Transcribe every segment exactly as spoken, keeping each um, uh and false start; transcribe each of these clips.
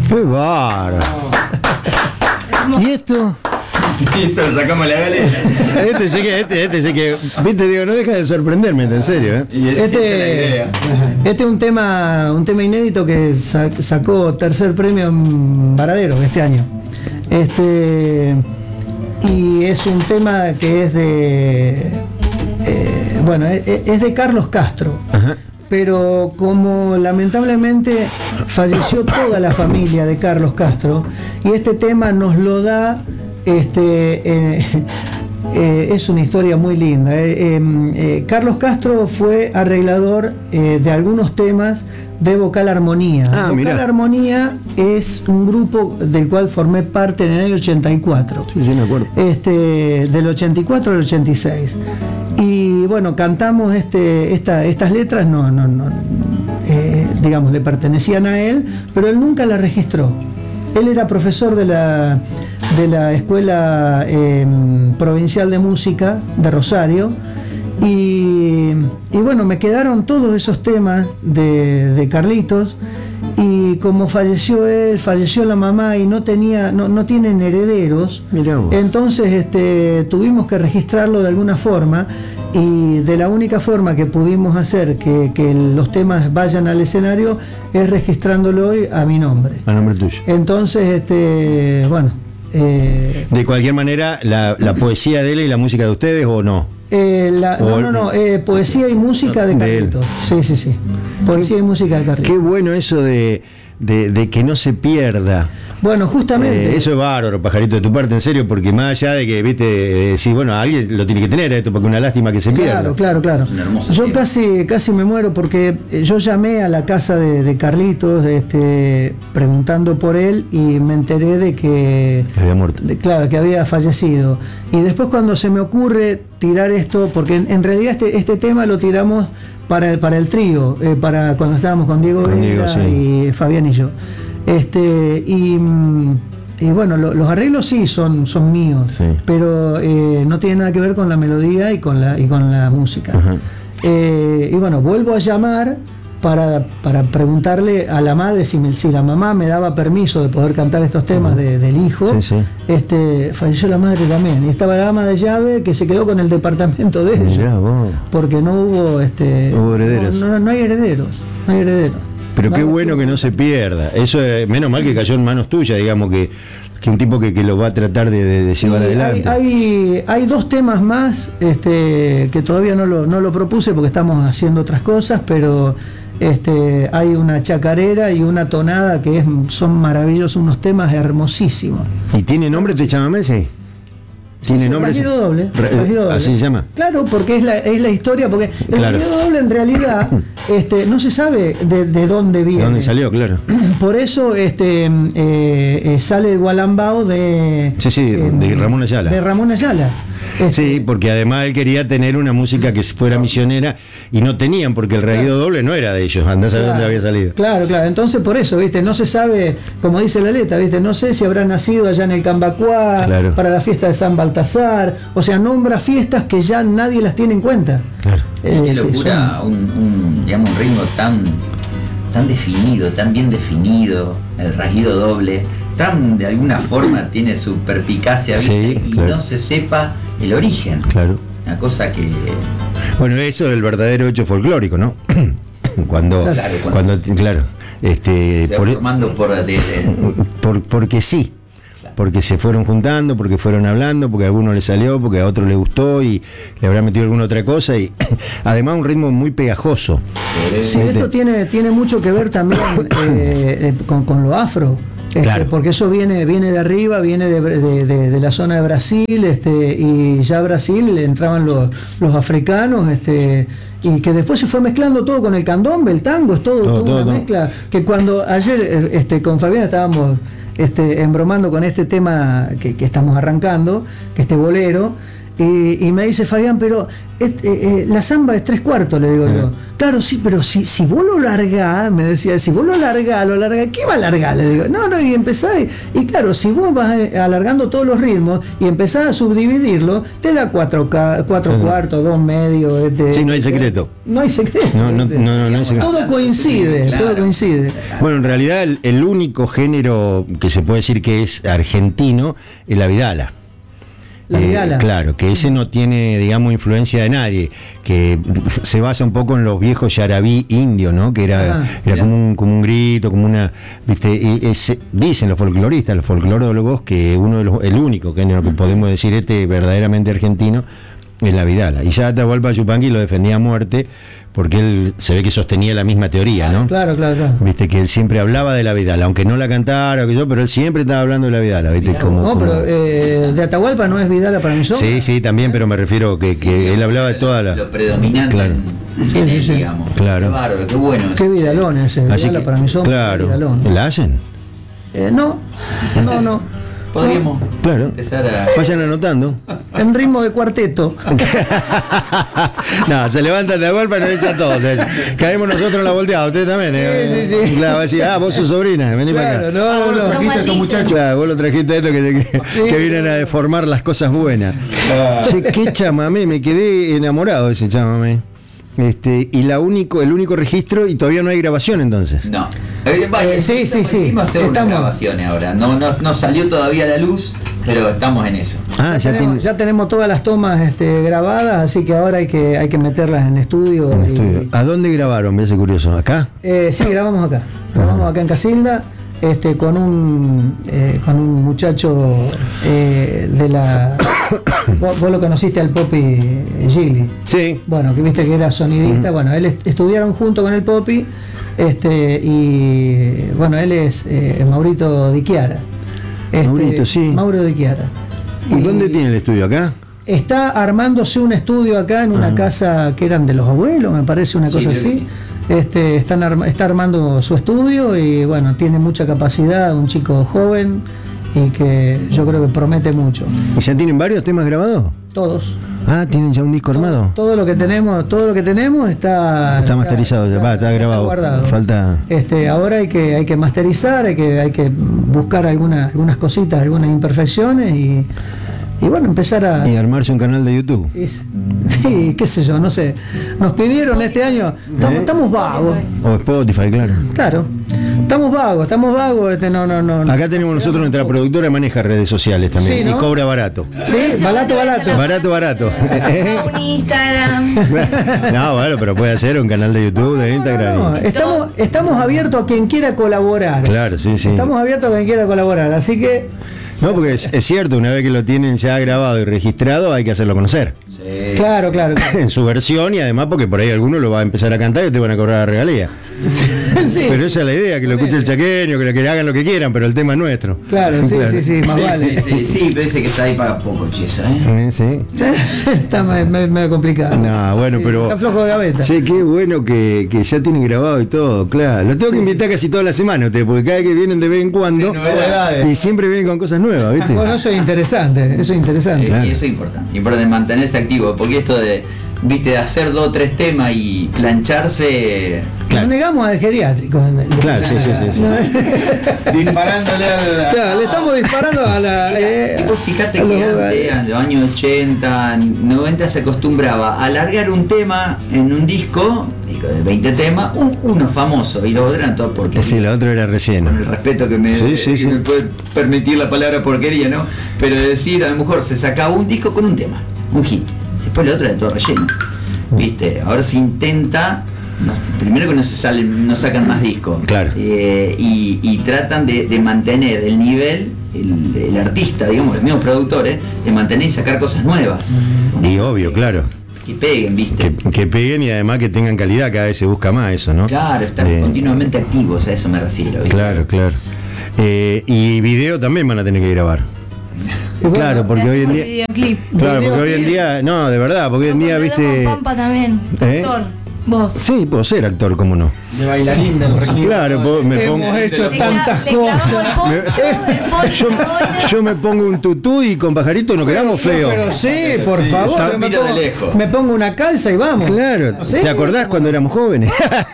¡Qué bárbaro! ¿Y esto? Listo, sacamos la galera. Este sé que, este, este sé que, viste, digo, no deja de sorprenderme, en serio, ¿eh? Y es- esa es la Este, idea. este es un tema, un tema inédito que sa- sacó tercer premio en Varadero este año. Este y es un tema que es de eh, bueno, es, es de Carlos Castro. Ajá. Pero como lamentablemente falleció toda la familia de Carlos Castro, y este tema nos lo da, este, eh, eh, es una historia muy linda. Eh, eh, eh, Carlos Castro fue arreglador eh, de algunos temas de Vocal Armonía. Ah, Vocal mirá. Armonía es un grupo del cual formé parte en el año ochenta y cuatro. Sí, sí, me acuerdo. Este, del ochenta y cuatro al ochenta y seis. Y bueno, cantamos este, esta, estas letras, no, no, no, eh, digamos, le pertenecían a él, pero él nunca las registró. Él era profesor de la, de la Escuela eh, Provincial de Música de Rosario. Y, y bueno, me quedaron todos esos temas de, de Carlitos. Y como falleció él, falleció la mamá y no tenía, no, no tienen herederos, Mirá vos. entonces este, tuvimos que registrarlo de alguna forma, y de la única forma que pudimos hacer que, que los temas vayan al escenario es registrándolo hoy a mi nombre. A nombre tuyo. Entonces, este, bueno, eh, De cualquier manera, la, la poesía de él y la música de ustedes, ¿o no? eh, la- no, O- no, no, eh, poesía y música de De él. Carlitos. Sí, sí, sí. Poesía y música de Carlitos. Qué bueno eso de, de, de que no se pierda. Bueno, justamente. Eh, eso es bárbaro, pajarito, de tu parte, en serio, porque más allá de que, viste, eh, sí, bueno, alguien lo tiene que tener esto, porque una lástima que se pierda. Claro, claro, claro. Es un hermoso Yo tema. casi, casi me muero porque eh, yo llamé a la casa de, de Carlitos, este, preguntando por él, y me enteré de que, Había muerto. de- claro, que había fallecido. Y después cuando se me ocurre tirar esto, porque en, en realidad este, este tema lo tiramos para el, para el trío, eh, para cuando estábamos con Diego Con Diego, Vera sí. y Fabián y yo. Este, y, mm, y bueno, lo- los arreglos sí son, son míos, Sí. pero eh, no tiene nada que ver con la melodía y con la, y con la música. Ajá. Eh, y bueno, vuelvo a llamar para, para preguntarle a la madre si, me- si la mamá me daba permiso de poder cantar estos temas de- del hijo. Sí, sí. Este, falleció la madre también, y estaba la ama de llave que se quedó con el departamento de ella, Mirá vos. porque no hubo, este, No hubo herederos. No, no- no hay herederos, no hay herederos. Pero qué No, bueno que no se pierda. Eso es, menos mal que cayó en manos tuyas, digamos, que, que un tipo que, que lo va a tratar de, de- de llevar Y adelante. Hay, hay, hay dos temas más este, que todavía no lo, no lo propuse porque estamos haciendo otras cosas, pero este, hay una chacarera y una tonada que es, son maravillosos, unos temas hermosísimos. ¿Y tiene nombre este chamamé? Sí. ¿Tiene Sí, sí, nombre? Rajido doble, Ra- Rajido doble. ¿Así se llama? Claro, porque es la, es la historia, porque el Claro. Rajido doble en realidad este, no se sabe de, de dónde viene. ¿De dónde salió? Claro. Por eso este, eh, eh, sale el Gualambao de, Sí, sí, de Ramón Ayala. De Ramón Ayala. Este, Sí, porque además él quería tener una música que fuera misionera y no tenían, porque el raído doble no era de ellos, andás a ver dónde había salido. Claro, claro. Entonces por eso, viste, no se sabe, como dice la letra, viste, no sé si habrá nacido allá en el Cambacuá, Claro. para la fiesta de San Baltasar, o sea, nombra fiestas que ya nadie las tiene en cuenta. Claro. Eh, Qué que locura, son- un, un, digamos, un ritmo tan, tan definido, tan bien definido, el rajido doble, tan de alguna forma tiene su perspicacia, ¿viste? Sí, Y claro. no se sepa el origen. Claro. Una cosa que Bueno, eso del verdadero hecho folclórico, ¿no? cuando, Claro, cuando, cuando- claro, este, se va por, formando por de- de- por- porque sí, porque se fueron juntando, porque fueron hablando, porque a alguno le salió, porque a otro le gustó y le habrá metido alguna otra cosa y además un ritmo muy pegajoso. Sí, esto tiene, tiene mucho que ver también eh, eh, con, con lo afro. Este, Claro. Porque eso viene, viene de arriba, viene de, de- de- de la zona de Brasil, este, y ya a Brasil entraban los, los africanos, este, y que después se fue mezclando todo con el candombe, el tango, es todo, Todo, toda todo, una todo. mezcla. Que cuando ayer eh, este, con Fabián estábamos este, embromando con este tema que, que estamos arrancando, que este bolero, Y, y me dice Fabián, pero eh, eh, la samba es tres cuartos, le digo yo. Claro, sí, pero si, si vos lo largás, me decía, si vos lo largás, lo largás, ¿qué va a largar? Le digo, no, no, y empezás, y, y claro, si vos vas alargando todos los ritmos y empezás a subdividirlo, te da cuatro, cuatro uh-huh. cuartos, dos medios. Este, sí, no hay secreto. No hay secreto. No, no, no, no, no hay secreto. Todo coincide, claro. todo coincide. Bueno, en realidad el, el único género que se puede decir que es argentino es la vidala. La vidala. Eh, claro, que ese no tiene, digamos, influencia de nadie, que se basa un poco en los viejos yarabí indios, ¿no? Que era, ah, era como, un, como un grito, como una, viste, y ese, dicen los folcloristas, los folclórólogos, que uno de los, el único género que podemos decir este verdaderamente argentino es la vidala. Y ya Atahualpa Yupanqui lo defendía a muerte, porque él se ve que sostenía la misma teoría, ¿no? Claro, claro, claro. Viste que él siempre hablaba de la vidala, aunque no la cantara o que yo, pero él siempre estaba hablando de la vidala, ¿viste? Como, no, como... pero eh, de Atahualpa no es vidala para mi sombra. Sí, sí, también, pero me refiero que, que él hablaba de toda la... Lo predominante, claro. en, en él, sí, sí. digamos. Claro. Qué bárbaro, qué bueno. Qué vidalón ese, vidala Así que, para mi sombra. Claro. ¿La hacen? Eh, no, no, no. Podríamos no. Claro. empezar a... Vayan anotando. En ritmo de cuarteto. No, se levanta de golpe y nos echa todo. Caemos nosotros en la volteada, ustedes también. ¿eh? Sí, sí, sí. Claro, va a decir, ah, vos sos sobrina, vení claro, para acá. no, ah, no, no. trajiste a estos muchachos. Claro, vos lo trajiste a esto que, que, sí, que vienen a deformar las cosas buenas. Ah. Che, qué chamamé, me quedé enamorado de ese chamamé. Este, y la único, el único registro, y todavía no hay grabación entonces. No. Eh, vaya, eh, sí, sí, sí. Hicimos hacer Estamos... unas grabaciones ahora. No, no, no salió todavía a la luz, pero estamos en eso. Ah, ya, ya, tenemos, tiene... ya tenemos todas las tomas este, grabadas, así que ahora hay que hay que meterlas en estudio. En y, estudio. ¿A dónde grabaron? Me hace curioso. ¿Acá? Eh, sí, grabamos acá. Grabamos uh-huh. acá en Casilda. Este, con un eh, con un muchacho eh, de la vos, vos lo conociste al Popi Gigli, sí, bueno, que viste que era sonidista. Uh-huh. Bueno, él est- estudiaron junto con el Popi, este, y bueno, él es eh, Maurito Di Chiara, este, Maurito, sí. Mauro Di Chiara. ¿Y, ¿Y dónde tiene el estudio? ¿Acá? Está armándose un estudio acá en una uh-huh. casa que eran de los abuelos, me parece, una sí, cosa así. Sí. Este, están arma, está armando su estudio y bueno, tiene mucha capacidad, un chico joven y que yo creo que promete mucho. ¿Y ya tienen varios temas grabados? Todos. Ah, ¿tienen ya un disco todo, armado? Todo lo que tenemos, todo lo que tenemos está está masterizado, está, ya va, está, está grabado. Está guardado. Falta. Este, ahora hay que hay que masterizar, hay que hay que buscar algunas algunas cositas, algunas imperfecciones y Y bueno, empezar a... Y armarse un canal de YouTube. Y, sí, qué sé yo, no sé. Nos pidieron este año, estamos, ¿Eh? estamos vagos. O Spotify, claro. Claro. Estamos vagos, estamos vagos, este no, no, no. Acá tenemos nosotros, nuestra productora maneja redes sociales también. Sí, ¿no? Y cobra barato. Sí, barato, barato. Barato, barato. Un Instagram. No, bueno, pero puede hacer un canal de YouTube, de Instagram. No, no, estamos, estamos abiertos a quien quiera colaborar. Claro, sí, sí. Estamos abiertos a quien quiera colaborar, así que... No, porque es, es cierto, una vez que lo tienen ya grabado y registrado, hay que hacerlo conocer. Sí. Claro, claro, claro. En su versión, y además porque por ahí alguno lo va a empezar a cantar y te van a cobrar la regalía. Sí. Pero esa es la idea, que lo escuche el chaqueño, que, lo, que hagan lo que quieran, pero el tema es nuestro. Claro, sí, Claro. sí, sí, más Sí, vale. sí, sí, sí, pero dice que está ahí para poco, cheso, ¿eh? Eh, Sí. Está medio, medio complicado. No, bueno, Sí, pero. está flojo de gaveta. Sí, qué bueno que, que ya tienen grabado y todo, claro. Lo tengo que invitar casi toda la semana, ustedes, porque cada vez que vienen de vez en cuando. Novedades. Y siempre vienen con cosas nuevas, ¿viste? Bueno, eso es interesante, eso es interesante. Eh, Claro. Y eso es importante, importante mantenerse activo, porque esto de, viste, de hacer dos o tres temas y plancharse. Claro. Nos negamos al geriátrico. Claro, sí, sí, sí, sí. Disparándole a Claro, le estamos disparando a la. eh, Y vos fíjate a los que antes, hogares. en los años ochenta, noventa, se acostumbraba a alargar un tema en un disco, disco de veinte temas, un- uno famoso, y los otros eran todos porquerías. Sí, la otra era Con el relleno. respeto que me, Sí, sí, que sí. me puede permitir la palabra porquería, ¿no? Pero decir, a lo mejor se sacaba un disco con un tema, un hit. Después el otro era todo relleno. ¿Viste? Ahora se intenta, no, primero que no se salen, no sacan más discos. Claro. Eh, y, y tratan de, de mantener el nivel, el, el artista, digamos, los mismos productores, de mantener y sacar cosas nuevas. Y obvio, claro. Que peguen, ¿viste? Que, que peguen y además que tengan calidad, cada vez se busca más eso, ¿no? Claro, están Eh, continuamente activos, a eso me refiero. ¿viste? Claro, claro. Eh, y video también van a tener que grabar. Y bueno, Claro, porque hoy en día. Videoclip. Claro, porque hoy en día. No, de verdad, porque hoy en día, Con viste. Pampa también. ¿Eh? Actor. Vos. Sí, puedo ser actor, cómo no. De bailarín del registro. Claro, po- me pongo, Hemos hecho Le tantas cla- le clavamos cosas. el poncho, el poncho, yo, yo me pongo un tutú y con pajarito nos quedamos feos. Pero sí, por Sí, favor, está- yo me, mira de pongo, lejos. me pongo una calza y vamos. Claro, Sí. ¿te acordás cuando éramos jóvenes?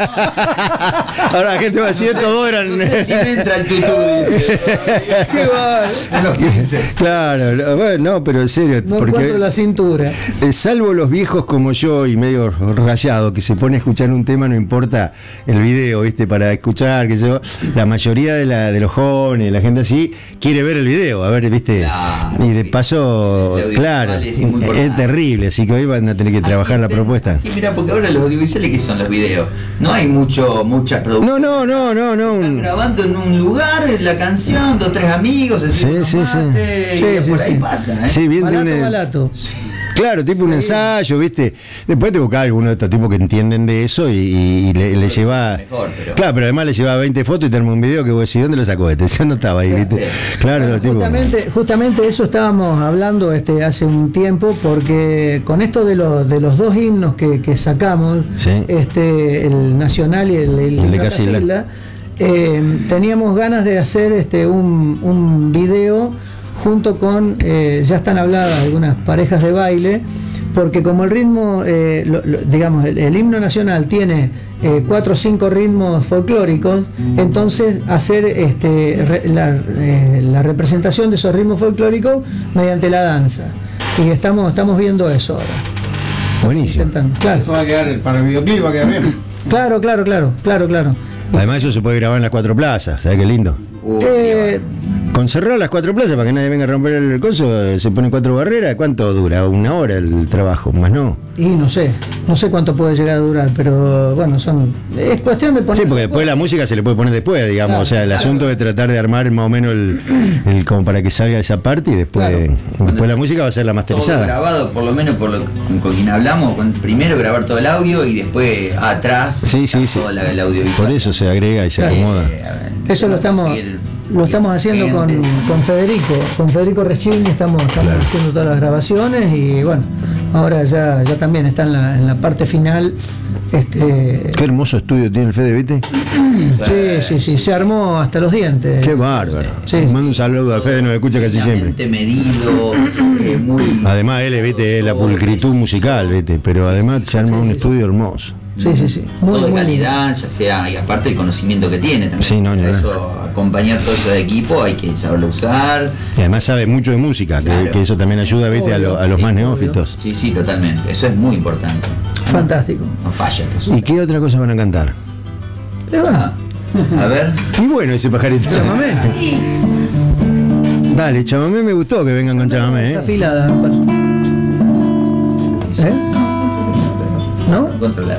Ahora la gente va a decir, estos dos eran... No sé si me entra el tutú, dice. Qué va. En los quince. Claro, no, bueno, no, pero en serio, No porque encuentro la cintura. eh, salvo los viejos como yo y medio rayados que se pone a escuchar un tema, no importa el video, ¿viste? Para escuchar, que yo, la mayoría de, la, de los jóvenes, la gente así, quiere ver el video, a ver, ¿viste? Claro, y de paso, el audiovisual claro, es es, muy importante. terrible, así que hoy van a tener que trabajar la propuesta. Sí, mira, porque ahora los audiovisuales, ¿qué son los videos? No hay mucho, mucha producción. No, no, no, no, no. Están un- grabando en un lugar la canción, dos tres amigos, se Sí, sirven unos sí, sí. mates, Sí, y sí, por ahí sí. pasa, ¿eh? Sí, bien de Balato, un- balato. Claro, tipo un ensayo, ¿viste? Después te buscás alguno de estos tipos que entienden de eso y, y le, le lleva. Mejor, pero- Claro, pero además le lleva veinte fotos y te arma un video que vos decís, ¿dónde lo sacó este? Yo no estaba ahí, ¿viste? Claro, los tipos. Justamente, justamente eso estábamos hablando este hace un tiempo, porque con esto de los de los dos himnos que, que sacamos, Sí. este el nacional y el, el El de himno Casilda. Casilda, eh, teníamos ganas de hacer este un, un video junto con, eh, ya están habladas algunas parejas de baile, porque como el ritmo, eh, lo- lo- digamos, el, el himno nacional tiene eh, cuatro o cinco ritmos folclóricos, entonces hacer este, re- la, eh, la representación de esos ritmos folclóricos mediante la danza. Y estamos, estamos viendo eso ahora. Buenísimo. Intentando. Claro, Eso va a quedar, para el videoclip va a quedar bien. claro, claro, claro, claro, claro. Además, eso se puede grabar en las cuatro plazas, ¿sabes qué lindo? Uh, Eh, Con cerrar las cuatro plazas para que nadie venga a romper el coso, eh, se ponen cuatro barreras. ¿Cuánto dura? Una hora el trabajo, más no. y no sé, no sé cuánto puede llegar a durar, pero bueno, son es cuestión de poner. Sí, porque después la música se le puede poner después, digamos. Claro, o sea, el claro. asunto es tratar de armar más o menos el, el- como para que salga esa parte y después, Claro. después la música va a ser la todo masterizada. grabado, por lo menos por lo con, con quien hablamos, con, primero grabar todo el audio y después atrás Sí, sí, sí. todo la- el audiovisual. Por eso se agrega y se Claro. acomoda. Eh, a ver, Eso lo estamos conseguir lo estamos haciendo con, gente. con Federico, con Federico Reschini estamos, estamos Claro. haciendo todas las grabaciones y bueno, ahora ya, ya también está en la, en la parte final. Este, Qué hermoso estudio tiene el Fede, ¿viste? sí, sí, sí, se armó hasta los dientes. Qué bárbaro. Sí, Mando un saludo al Fede, nos escucha casi siempre. Finamente medido, eh, muy Además, él, viste, es la pulcritud musical, viste, pero además se arma un estudio hermoso. Sí, sí, sí. Muy, todo de muy calidad, ya sea, y aparte el conocimiento que tiene también. Sí, no, ni Para hablar. eso, acompañar todo eso de equipo, hay que saberlo usar. Y además sabe mucho de música, que, Claro. que eso también ayuda, viste, a, lo- a los Sí, más obvio. neófitos. Sí, sí, totalmente. Eso es muy importante. fantástico. No falla. ¿Y qué otra cosa van a cantar? Y bueno, Ah, a ver. Y bueno, ese pajarito. chamamé. Sí. Dale, chamamé, me gustó que vengan con chamamé, Está ¿eh? afilada. ¿Eh? ¿No? Controlar.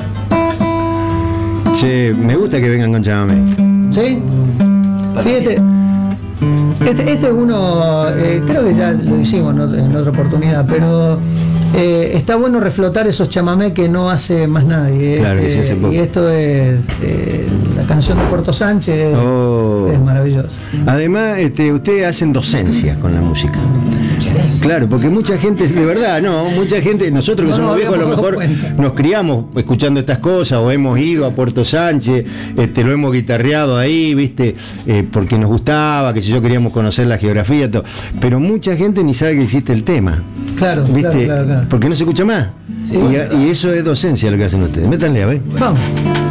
Che, me gusta que vengan con chamamé. ¿Sí? Sí, este, este, este es uno, eh, creo que ya lo hicimos en otra, en otra oportunidad, pero eh, está bueno reflotar esos chamamé que no hace más nadie. Claro, que este, se hace poco. y esto es eh, la canción de Puerto Sánchez, Oh. es maravillosa. Además, este, ustedes hacen docencia con la música. Claro, porque mucha gente, de verdad, no, mucha gente, nosotros que No somos nos viejos a lo habíamos mejor dado cuenta. nos criamos escuchando estas cosas o hemos ido a Puerto Sánchez, este, lo hemos guitarreado ahí, viste, eh, porque nos gustaba, que si yo queríamos conocer la geografía, todo. Pero mucha gente ni sabe que existe el tema, Claro, viste, claro, claro, claro. porque no se escucha más. Sí, y, sí, verdad. y eso es docencia lo que hacen ustedes. Métanle a ver. Vamos.